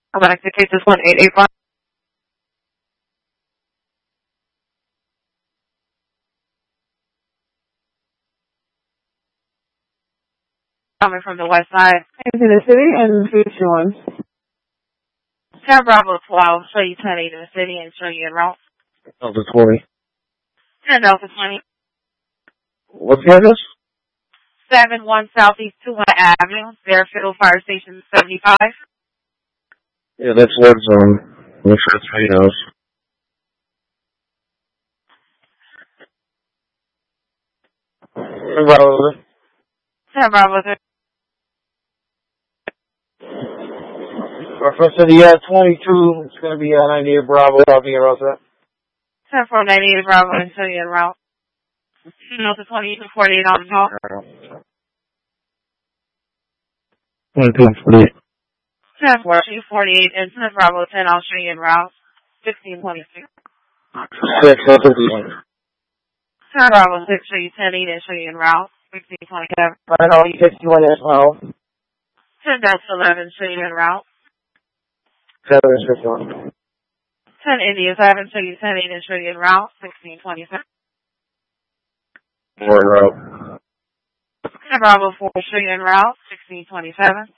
I'm going to case this 1885. Coming from the west side. Into the city and future ones. 10 Bravo 12, show you 10-8 in the city and show you en route. Delta 20. 10 Delta 20. What's the address? 71 Southeast 200 Avenue, Fairfield Fire Station 75. Yeah, that's Red Zone. Make sure it's right house. Bravo. 10 Bravo 3. Reference to the 22, it's going to be 98 Bravo. I'll be around that. 10 498 Bravo and show you en route. Delta 20 48 on the call. 22 48. 10 48 and 10 Bravo 10, I'll show you en route. 1626. 6, 51. 10 Bravo 6, show you 10-8 and show you en route. 1627. But all you 51 as well. 10 Delta 11, show you en route. 7 is 51. 10 India 7, show you 10-8 and show you en route. 1627. 4 in route. 10 Bravo 4, show you en route. 1627.